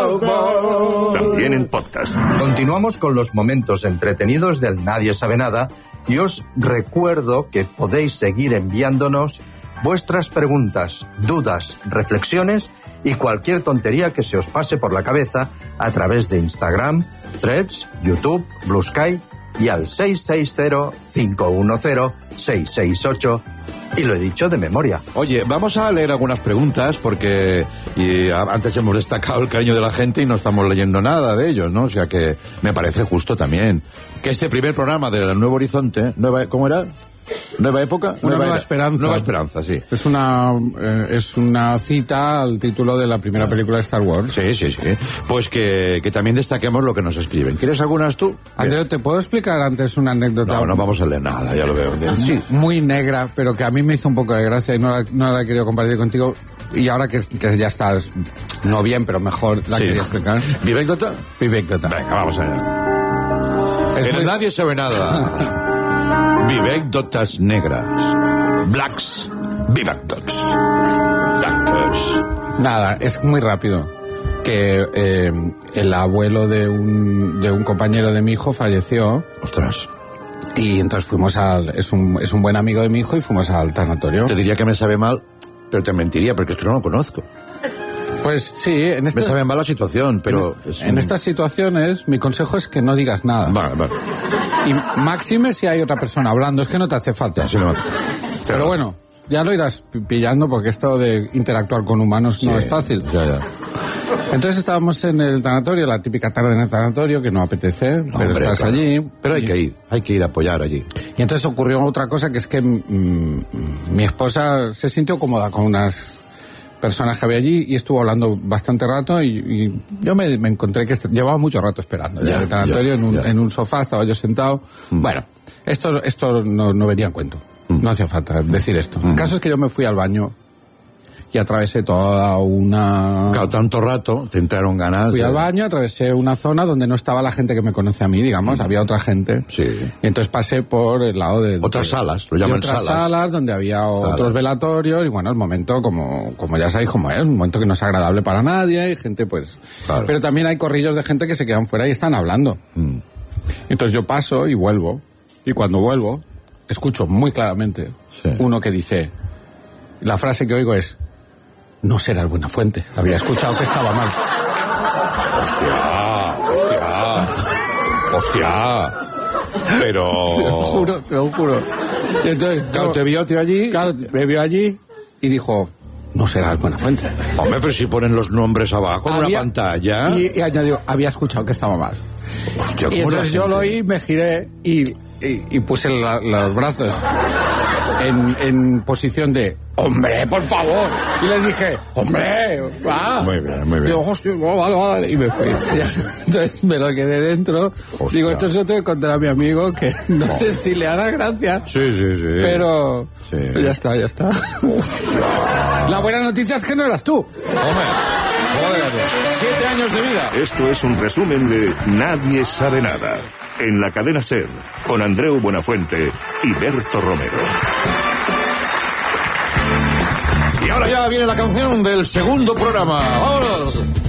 También en podcast. Continuamos con los momentos entretenidos del Nadie Sabe Nada y os recuerdo que podéis seguir enviándonos vuestras preguntas, dudas, reflexiones y cualquier tontería que se os pase por la cabeza a través de Instagram, Threads, YouTube, Blue Sky y al 660-510-668. Y lo he dicho de memoria. Oye, vamos a leer algunas preguntas porque antes hemos destacado el cariño de la gente y no estamos leyendo nada de ellos, ¿no? O sea que me parece justo también que este primer programa del Nuevo Horizonte, ¿cómo era? ¿Nueva época? Nueva Esperanza. Nueva Esperanza, sí. Es una cita al título de la primera película de Star Wars. Sí. Pues que también destaquemos lo que nos escriben. ¿Quieres algunas tú? Andreu, ¿te puedo explicar antes una anécdota? No vamos a leer nada, ya lo veo. Sí, muy negra, pero que a mí me hizo un poco de gracia y no la he querido compartir contigo. Y ahora que ya estás, no bien, pero mejor, la quería explicar. ¿Vivecdota? Vivecdota. Venga, vamos allá. Nadie sabe nada. Vivecdotas negras. Blacks. Vivecdots. Dunkers. Nada, es muy rápido. Que el abuelo de un compañero de mi hijo falleció. Ostras. Y entonces fuimos es un buen amigo de mi hijo y fuimos al tanatorio. Te diría que me sabe mal, pero te mentiría porque es que no lo conozco. Pues sí, me sabe mal la situación, pero... En estas situaciones, mi consejo es que no digas nada. Vale. Y máxime si hay otra persona hablando, es que no te hace falta. Sí, no me hace falta. Pero bueno, ya lo irás pillando porque esto de interactuar con humanos no es fácil. Ya. Entonces estábamos en el tanatorio, la típica tarde en el tanatorio, que no apetece, pero hombre, estás allí. Pero hay que ir a apoyar allí. Y entonces ocurrió otra cosa, que es que mi esposa se sintió cómoda con unas personas que había allí y estuvo hablando bastante rato y yo me encontré que llevaba mucho rato esperando en el tanatorio, en un sofá, estaba yo sentado. Bueno, esto no venía a cuento. No hacía falta decir esto. El caso es que yo me fui al baño y atravesé toda una... Claro, tanto rato, te entraron ganas. Fui al baño, atravesé una zona donde no estaba la gente que me conoce a mí, digamos, había otra gente. Sí. Y entonces pasé por el lado de... Otras salas, lo llaman salas. Otras salas donde había otros velatorios y bueno, el momento, como ya sabéis cómo es, un momento que no es agradable para nadie y gente pues... Claro. Pero también hay corrillos de gente que se quedan fuera y están hablando. Entonces yo paso y vuelvo. Y cuando vuelvo, escucho muy claramente uno que dice... La frase que oigo es... No será el Buenafuente. Había escuchado que estaba mal. Hostia. Pero... Te lo juro. Y entonces, claro, te vio allí. Claro, me vio allí y dijo, no será el Buenafuente. Hombre, pero si ponen los nombres abajo en una pantalla. Y añadió, había escuchado que estaba mal. Hostia, y entonces yo lo oí, me giré y puse los brazos en posición de ¡hombre, por favor! Y les dije ¡hombre! ¡va! Muy bien. Y digo, hostia, vale. Y me fui. Entonces me lo quedé dentro. Hostia. Digo, esto se lo tengo que contar a mi amigo, que no sé si le hará gracia. Sí. Pero ya está. Hostia. La buena noticia es que no eras tú. Hombre, joder, 7 años de vida. Esto es un resumen de Nadie Sabe Nada, en la cadena SER, con Andreu Buenafuente y Berto Romero. Y ahora ya viene la canción del segundo programa. ¡Vámonos!